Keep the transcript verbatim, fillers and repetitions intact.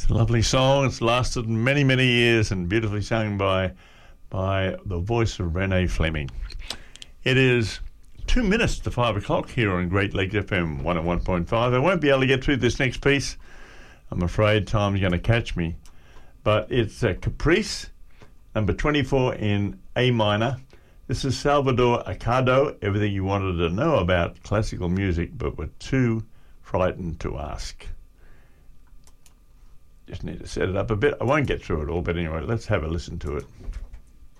It's a lovely song. It's lasted many, many years and beautifully sung by by the voice of Renee Fleming. It is two minutes to five o'clock here on Great Lakes F M one oh one point five. I won't be able to get through this next piece. I'm afraid time's going to catch me. But it's uh, Caprice, number twenty-four in A minor. This is Salvador Acado, everything you wanted to know about classical music but were too frightened to ask. Just need to set it up a bit. I won't get through it all, but anyway, let's have a listen to it.